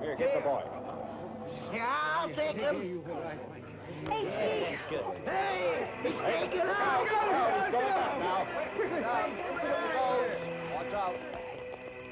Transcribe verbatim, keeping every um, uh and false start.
Here, get the boy. Yeah, I'll take him. Hey, Chief. Hey, he's taking Now, out. he's going back now. Quickly, now. Watch out.